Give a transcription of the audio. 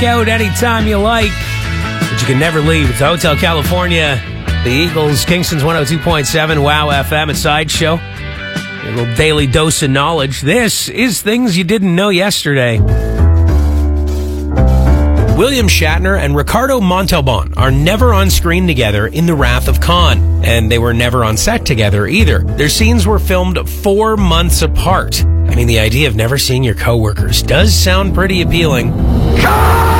out anytime you like, but you can never leave. It's Hotel California, the Eagles, Kingston's 102.7, Wow FM, and Sideshow. A little daily dose of knowledge. This is things you didn't know yesterday. William Shatner and Ricardo Montalban are never on screen together in The Wrath of Khan, and they were never on set together either. Their scenes were filmed 4 months apart. I mean, the idea of never seeing your coworkers does sound pretty appealing.